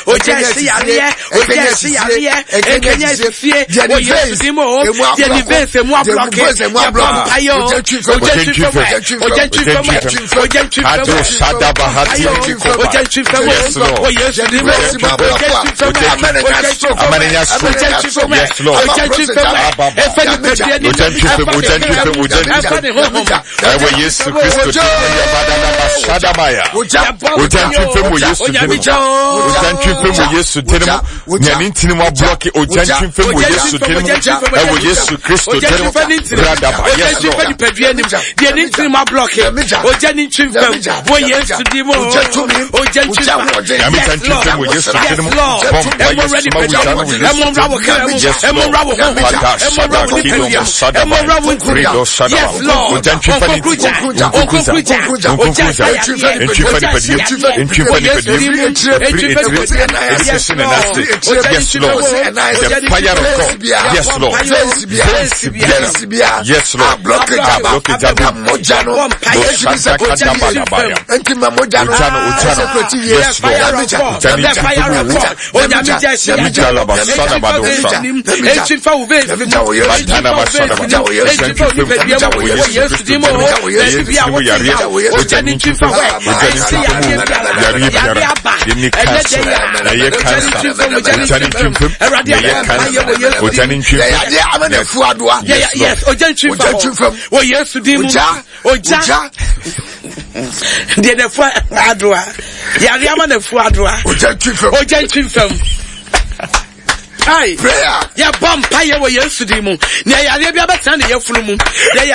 Ojesi yarie, ojesi yarie, ekenya fie, Yesu dimo, the defense mo block, ayo, Ay, prayer. Ya bump pay we yesterday moon. Near ya be a better than your flu moon.